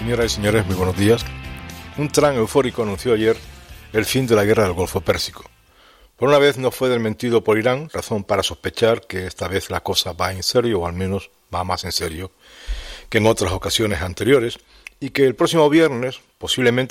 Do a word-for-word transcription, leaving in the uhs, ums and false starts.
Señoras y señores, muy buenos días. Un Trump eufórico anunció ayer el fin de la guerra del Golfo Pérsico. Por una vez no fue desmentido por Irán, razón para sospechar que esta vez la cosa va en serio, o al menos va más en serio que en otras ocasiones anteriores, y que el próximo viernes, posiblemente